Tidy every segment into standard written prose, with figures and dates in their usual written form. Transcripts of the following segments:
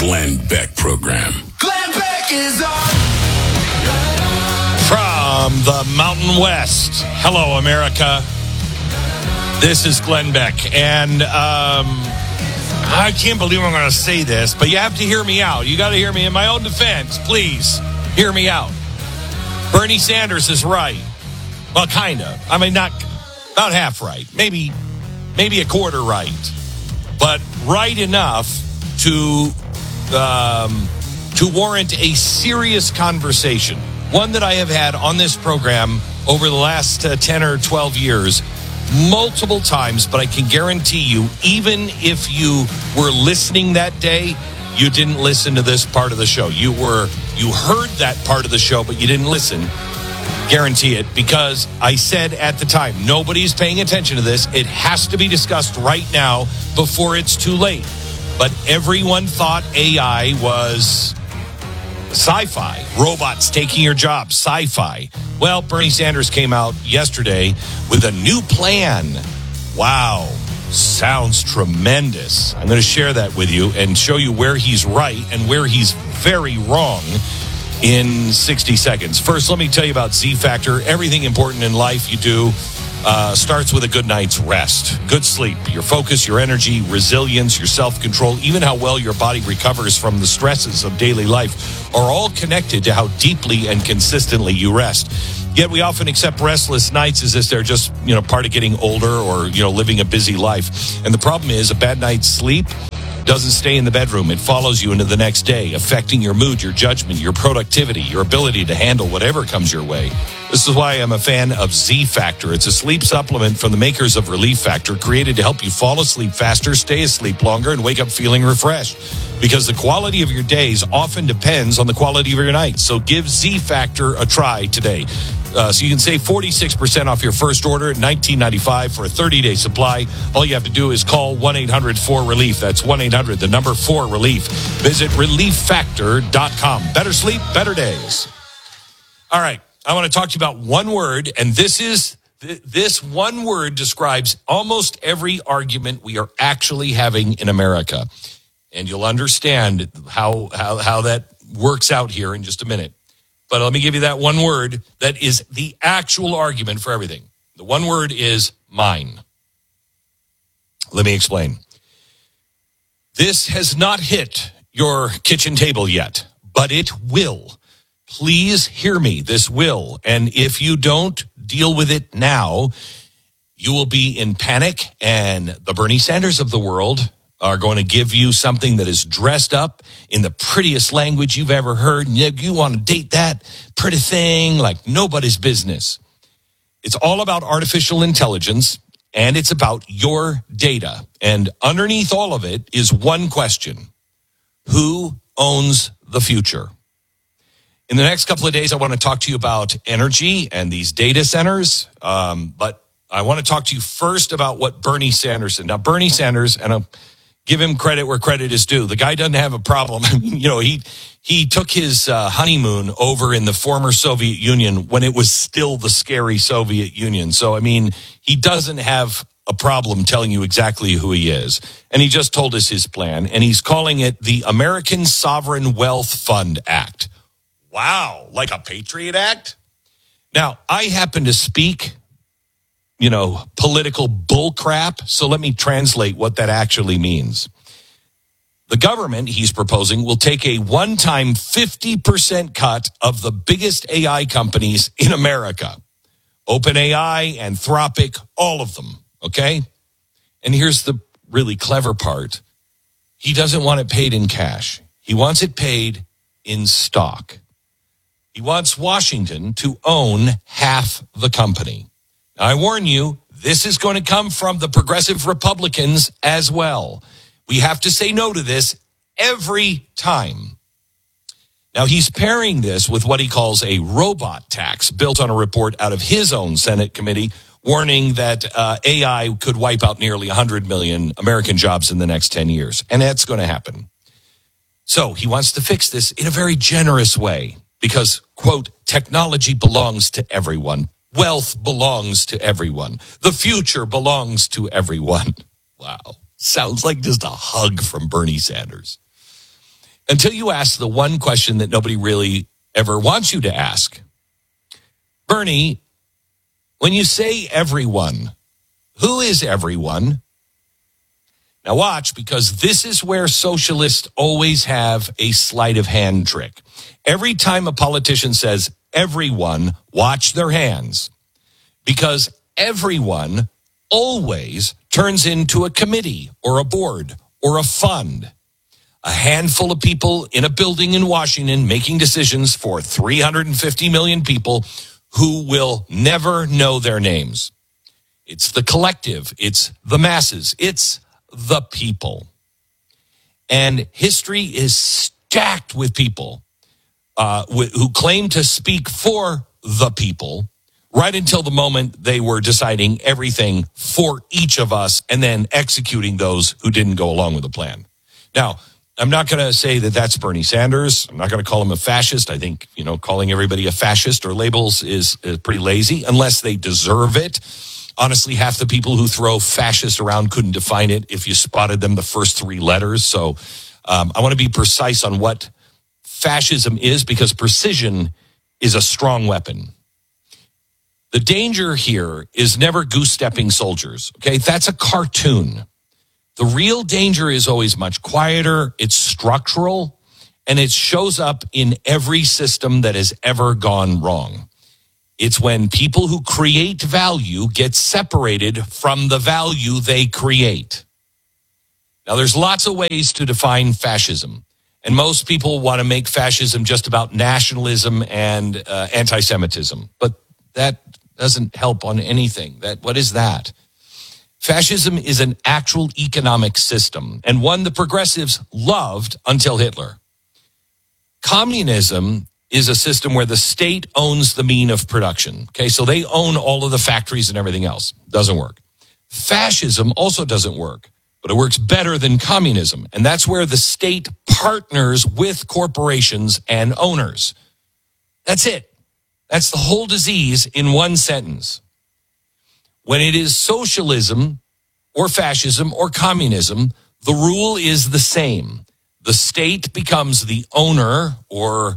Glenn Beck Program. Glenn Beck is on. From the Mountain West. Hello, America. This is Glenn Beck. And I can't believe I'm going to say this, but you have to hear me out. You got to hear me in my own defense. Please hear me out. Bernie Sanders is right. Well, kind of. I mean, not half right. Maybe a quarter right. But right enough to warrant a serious conversation. One that I have had on this program over the last 10 or 12 years, multiple times, but I can guarantee you, even if you were listening that day, you didn't listen to this part of the show. You heard that part of the show, but you didn't listen. Guarantee it, because I said at the time, nobody's paying attention to this. It has to be discussed right now before it's too late. But everyone thought AI was sci-fi. Robots taking your job. Sci-fi. Well, Bernie Sanders came out yesterday with a new plan. Wow. Sounds tremendous. I'm going to share that with you and show you where he's right and where he's very wrong in 60 seconds. First, let me tell you about Z-Factor. Everything important in life you do starts with a good night's rest. Good sleep, your focus, your energy, resilience, your self-control, even how well your body recovers from the stresses of daily life are all connected to how deeply and consistently you rest. Yet we often accept restless nights as if they're just, part of getting older or, living a busy life. And the problem is a bad night's sleep doesn't stay in the bedroom. It follows you into the next day, affecting your mood, your judgment, your productivity, your ability to handle whatever comes your way. This is why I'm a fan of Z-Factor. It's a sleep supplement from the makers of Relief Factor, created to help you fall asleep faster, stay asleep longer, and wake up feeling refreshed. Because the quality of your days often depends on the quality of your nights. So give Z-Factor a try today. So you can save 46% off your first order at $19.95 for a 30-day supply. All you have to do is call 1-800-4RELIEF. That's 1-800, the number 4-RELIEF. Visit ReliefFactor.com. Better sleep, better days. All right. I want to talk to you about one word, and this one word describes almost every argument we are actually having in America. And you'll understand how that works out here in just a minute. But let me give you that one word that is the actual argument for everything. The one word is mine. Let me explain. This has not hit your kitchen table yet, but it will. Please hear me. This will. And if you don't deal with it now, you will be in panic, and the Bernie Sanders of the world are going to give you something that is dressed up in the prettiest language you've ever heard. You want to date that pretty thing like nobody's business. It's all about artificial intelligence, and it's about your data. And underneath all of it is one question: who owns the future? In the next couple of days, I want to talk to you about energy and these data centers. But I want to talk to you first about what Bernie Sanders said. Now, Bernie Sanders, and I'll give him credit where credit is due. The guy doesn't have a problem. He took his honeymoon over in the former Soviet Union when it was still the scary Soviet Union. So, he doesn't have a problem telling you exactly who he is. And he just told us his plan, and he's calling it the American Sovereign Wealth Fund Act. Wow, like a Patriot Act? Now, I happen to speak political bullcrap. So let me translate what that actually means. The government, he's proposing, will take a one-time 50% cut of the biggest AI companies in America. OpenAI, Anthropic, all of them, okay? And here's the really clever part. He doesn't want it paid in cash. He wants it paid in stock. He wants Washington to own half the company. I warn you, this is going to come from the progressive Republicans as well. We have to say no to this every time. Now, he's pairing this with what he calls a robot tax built on a report out of his own Senate committee, warning that AI could wipe out nearly 100 million American jobs in the next 10 years. And that's going to happen. So he wants to fix this in a very generous way because, quote, technology belongs to everyone. Wealth belongs to everyone. The future belongs to everyone. Wow. Sounds like just a hug from Bernie Sanders. until you ask the one question that nobody really ever wants you to ask. Bernie, when you say everyone, who is everyone? Now watch, because this is where socialists always have a sleight of hand trick. Every time a politician says everyone, watch their hands, because everyone always turns into a committee or a board or a fund. A handful of people in a building in Washington making decisions for 350 million people who will never know their names. It's the collective. It's the masses. It's the people. And history is stacked with people who claim to speak for the people right until the moment they were deciding everything for each of us and then executing those who didn't go along with the plan. Now, I'm not going to say that that's Bernie Sanders. I'm not going to call him a fascist. I think, calling everybody a fascist or labels is pretty lazy unless they deserve it. Honestly, half the people who throw fascist around couldn't define it if you spotted them the first three letters. So I want to be precise on what fascism is, because precision is a strong weapon. The danger here is never goose-stepping soldiers, okay? That's a cartoon. The real danger is always much quieter, it's structural, and it shows up in every system that has ever gone wrong. It's when people who create value get separated from the value they create. Now, there's lots of ways to define fascism, and most people want to make fascism just about nationalism and anti-Semitism, but that doesn't help on anything. What is that? Fascism is an actual economic system, and one the progressives loved until Hitler. Communism is a system where the state owns the mean of production. Okay, so they own all of the factories and everything else. Doesn't work. Fascism also doesn't work, but it works better than communism, and that's where the state partners with corporations and owners. That's it. That's the whole disease in one sentence. When it is socialism or fascism or communism, the rule is the same. The state becomes the owner or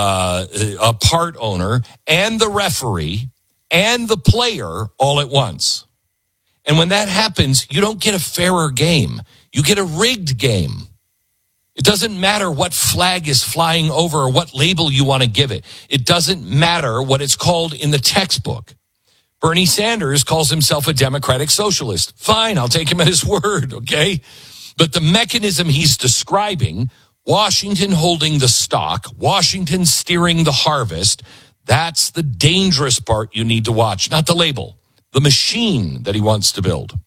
a part owner and the referee and the player all at once. And when that happens, you don't get a fairer game. You get a rigged game. It doesn't matter what flag is flying over or what label you want to give it. It doesn't matter what it's called in the textbook. Bernie Sanders calls himself a democratic socialist. Fine, I'll take him at his word, okay? But the mechanism he's describing, Washington holding the stock, Washington steering the harvest, that's the dangerous part you need to watch, not the label, the machine that he wants to build.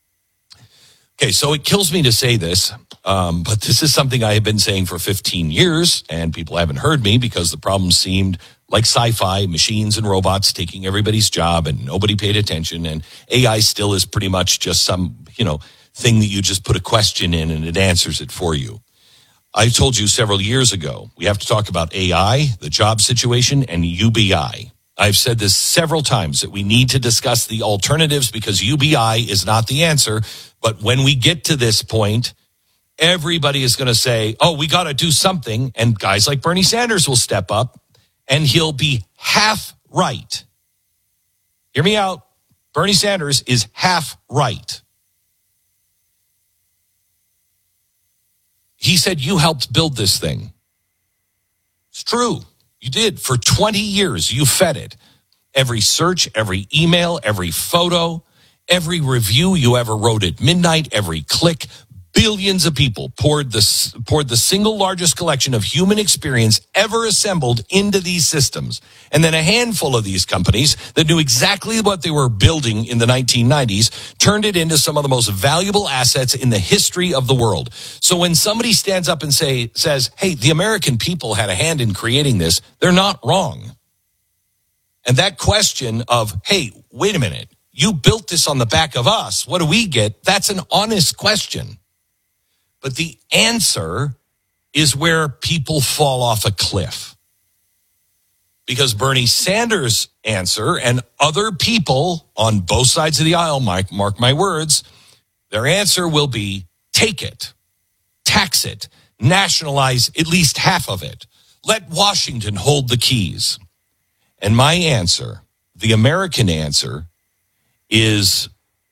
Okay, so it kills me to say this, but this is something I have been saying for 15 years, and people haven't heard me because the problem seemed like sci-fi, machines and robots taking everybody's job, and nobody paid attention, and AI still is pretty much just some, thing that you just put a question in and it answers it for you. I told you several years ago, we have to talk about AI, the job situation, and UBI. I've said this several times that we need to discuss the alternatives because UBI is not the answer. But when we get to this point, everybody is going to say, oh, we got to do something. And guys like Bernie Sanders will step up and he'll be half right. Hear me out. Bernie Sanders is half right. He said, you helped build this thing. It's true. You did. For 20 years, you fed it. Every search, every email, every photo, every review you ever wrote at midnight, every click, billions of people poured the single largest collection of human experience ever assembled into these systems. And then a handful of these companies that knew exactly what they were building in the 1990s turned it into some of the most valuable assets in the history of the world. So when somebody stands up and says, hey, the American people had a hand in creating this, they're not wrong. And that question of, hey, wait a minute, you built this on the back of us, what do we get? That's an honest question. But the answer is where people fall off a cliff. Because Bernie Sanders' answer and other people on both sides of the aisle, mark my words, their answer will be take it, tax it. nationalize at least half of it. Let Washington hold the keys. And my answer, the American answer, is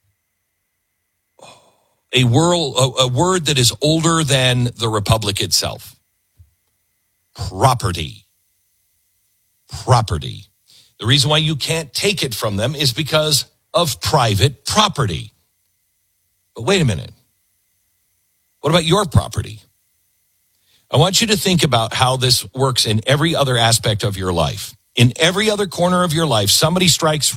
a word that is older than the republic itself. Property. Property. The reason why you can't take it from them is because of private property. But wait a minute. What about your property? I want you to think about how this works in every other aspect of your life. In every other corner of your life, somebody strikes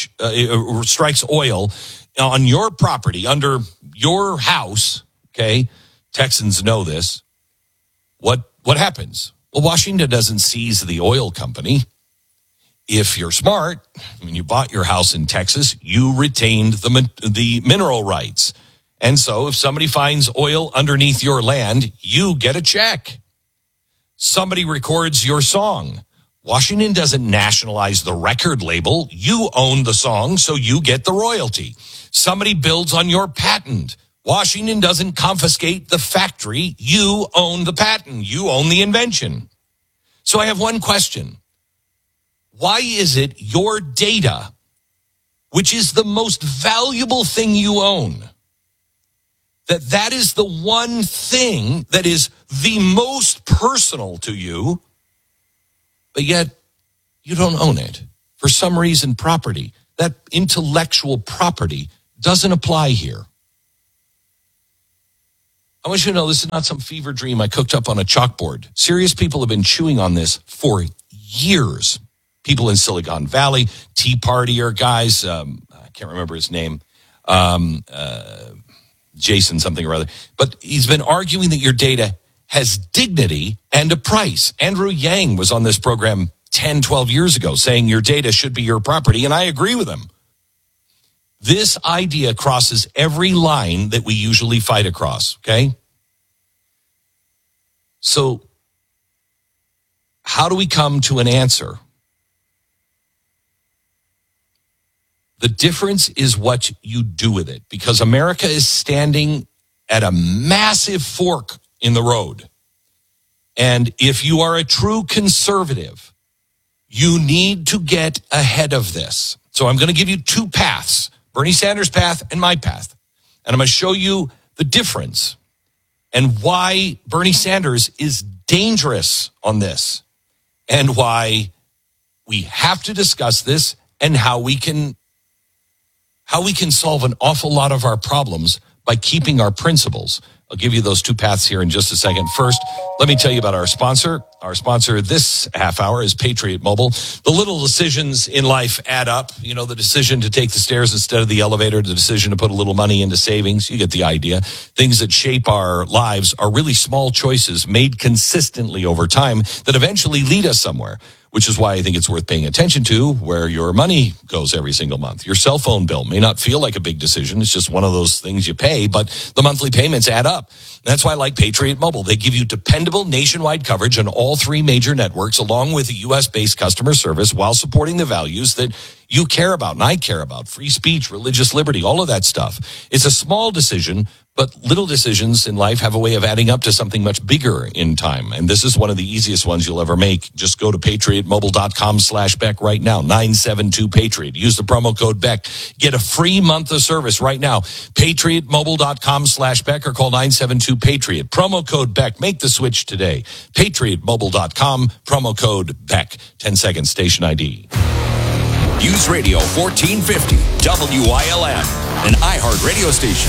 oil on your property, under your house, okay? Texans know this. What happens? Well, Washington doesn't seize the oil company. If you're smart, when you bought your house in Texas, you retained the mineral rights. And so if somebody finds oil underneath your land, you get a check. Somebody records your song. Washington doesn't nationalize the record label. You own the song, so you get the royalty. Somebody builds on your patent. Washington doesn't confiscate the factory. You own the patent. You own the invention. So I have one question. Why is it your data, which is the most valuable thing you own, that is the one thing that is the most personal to you, but yet you don't own it? For some reason, property, that intellectual property, doesn't apply here. I want you to know this is not some fever dream I cooked up on a chalkboard. Serious people have been chewing on this for years. People in Silicon Valley, Tea Partier guys, I can't remember his name, Jason something or other. But he's been arguing that your data has dignity and a price. Andrew Yang was on this program 10, 12 years ago saying your data should be your property, and I agree with him. This idea crosses every line that we usually fight across, okay? So how do we come to an answer? The difference is what you do with it, because America is standing at a massive fork in the road. And if you are a true conservative, you need to get ahead of this. So I'm going to give you two paths, Bernie Sanders' path and my path. And I'm going to show you the difference and why Bernie Sanders is dangerous on this and why we have to discuss this and how we can solve an awful lot of our problems by keeping our principles. I'll give you those two paths here in just a second. First, let me tell you about our sponsor. Our sponsor this half hour is Patriot Mobile. The little decisions in life add up. You know, the decision to take the stairs instead of the elevator, the decision to put a little money into savings. You get the idea. Things that shape our lives are really small choices made consistently over time that eventually lead us somewhere, which is why I think it's worth paying attention to where your money goes every single month. Your cell phone bill may not feel like a big decision. It's just one of those things you pay, but the monthly payments add up. That's why I like Patriot Mobile. They give you dependable nationwide coverage on all three major networks, along with a U.S.-based customer service, while supporting the values that you care about and I care about: free speech, religious liberty, all of that stuff. It's a small decision, but little decisions in life have a way of adding up to something much bigger in time. And this is one of the easiest ones you'll ever make. Just go to patriotmobile.com/Beck right now, 972-PATRIOT. Use the promo code Beck. Get a free month of service right now. patriotmobile.com/Beck or call 972-PATRIOT. Promo code Beck. Make the switch today. patriotmobile.com, promo code Beck. 10 seconds, station ID. News Radio 1450, WILM, an iHeart radio station.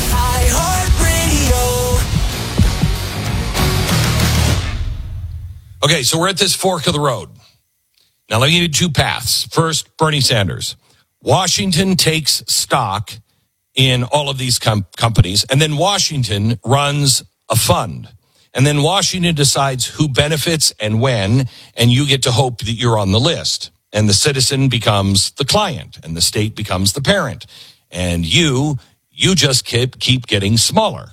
Okay, so we're at this fork of the road. Now, let me give you two paths. First, Bernie Sanders. Washington takes stock in all of these companies, and then Washington runs a fund. And then Washington decides who benefits and when, and you get to hope that you're on the list. And the citizen becomes the client, and the state becomes the parent. And you just keep getting smaller.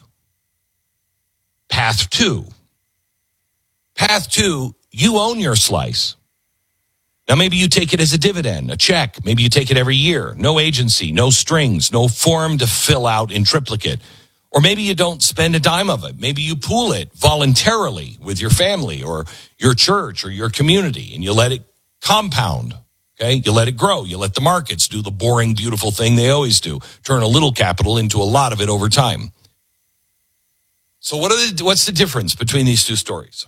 Path two. Path two, you own your slice. Now, maybe you take it as a dividend, a check. Maybe you take it every year. No agency, no strings, no form to fill out in triplicate. Or maybe you don't spend a dime of it. Maybe you pool it voluntarily with your family or your church or your community, and you let it compound. Okay, you let it grow. You let the markets do the boring, beautiful thing they always do, turn a little capital into a lot of it over time. So what's the difference between these two stories?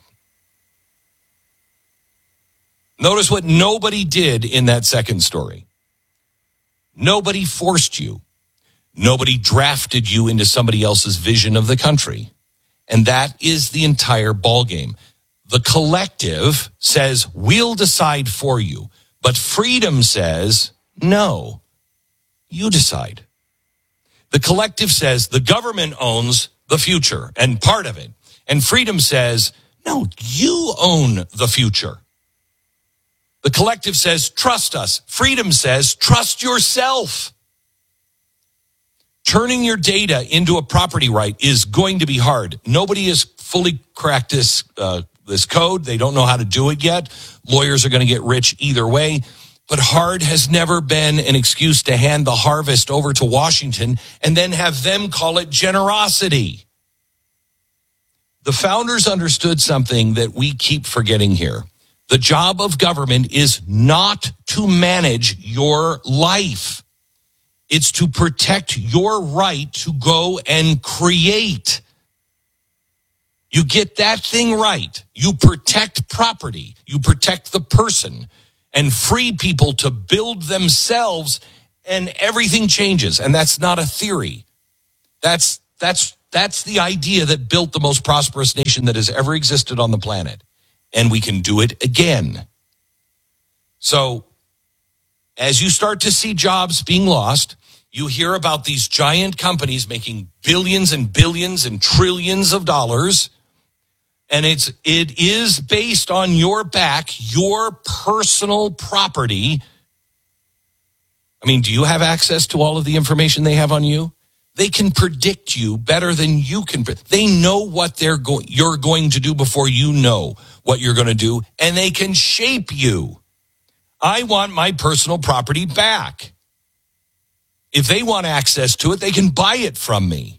Notice what nobody did in that second story. Nobody forced you. Nobody drafted you into somebody else's vision of the country. And that is the entire ballgame. The collective says, we'll decide for you. But freedom says, no, you decide. The collective says the government owns the future and part of it. And freedom says, no, you own the future. The collective says, trust us. Freedom says, trust yourself. Turning your data into a property right is going to be hard. Nobody has fully cracked this code. They don't know how to do it yet. Lawyers are going to get rich either way. But hard has never been an excuse to hand the harvest over to Washington and then have them call it generosity. The founders understood something that we keep forgetting here. The job of government is not to manage your life. It's to protect your right to go and create. You get that thing right. You protect property. You protect the person and free people to build themselves, and everything changes. And that's not a theory. That's the idea that built the most prosperous nation that has ever existed on the planet. And we can do it again. So as you start to see jobs being lost, you hear about these giant companies making billions and billions and trillions of dollars. And it is based on your back, your personal property. I mean, do you have access to all of the information they have on you? They can predict you better than you can. They know what you're going to do before you know what you're going to do, and they can shape you. I want my personal property back. If they want access to it, they can buy it from me.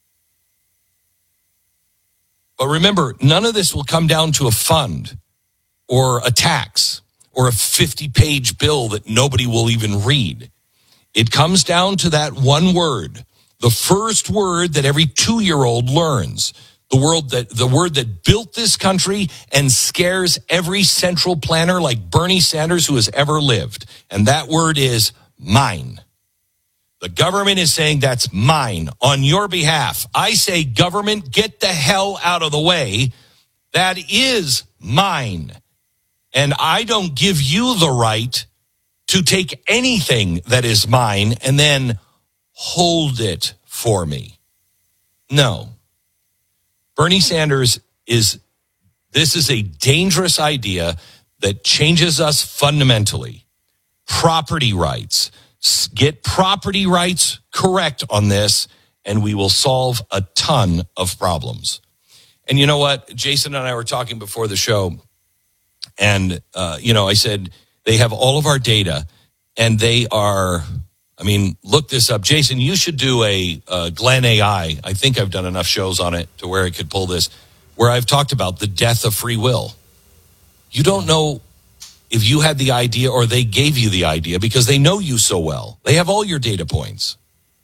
But remember, none of this will come down to a fund or a tax or a 50-page bill that nobody will even read. It comes down to that one word, the first word that every 2-year-old learns, the word that built this country and scares every central planner like Bernie Sanders who has ever lived. And that word is mine. The government is saying that's mine on your behalf. I say, government, get the hell out of the way. That is mine. And I don't give you the right to take anything that is mine and then hold it for me. No. Bernie Sanders this is a dangerous idea that changes us fundamentally. Property rights. Get property rights correct on this, and we will solve a ton of problems. And you know what? Jason and I were talking before the show, and, I said, they have all of our data, and they are, look this up. Jason, you should do a Glenn AI. I think I've done enough shows on it to where it could pull this, where I've talked about the death of free will. You don't know if you had the idea or they gave you the idea because they know you so well. They have all your data points.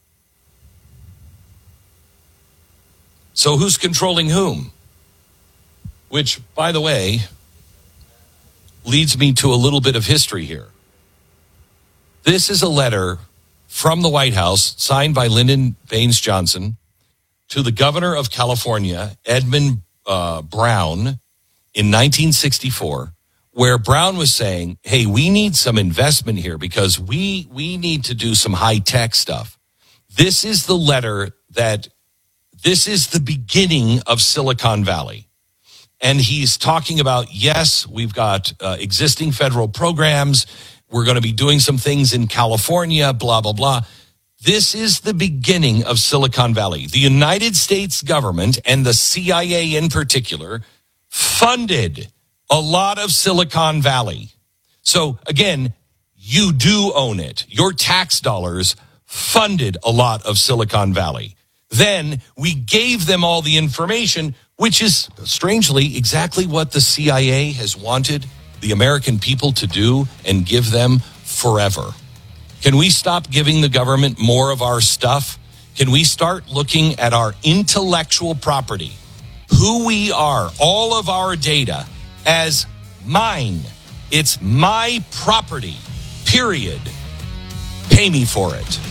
So who's controlling whom? Which, by the way, leads me to a little bit of history here. This is a letter from the White House signed by Lyndon Baines Johnson to the governor of California, Edmund Brown, in 1964. Where Brown was saying, hey, we need some investment here because we need to do some high-tech stuff. This is the letter this is the beginning of Silicon Valley. And he's talking about, yes, we've got existing federal programs. We're going to be doing some things in California, blah, blah, blah. This is the beginning of Silicon Valley. The United States government and the CIA in particular funded a lot of Silicon Valley. So again, you do own it. Your tax dollars funded a lot of Silicon Valley. Then we gave them all the information, which is strangely exactly what the CIA has wanted the American people to do and give them forever. Can we stop giving the government more of our stuff? Can we start looking at our intellectual property, who we are, all of our data, as mine? It's my property, period. Pay me for it.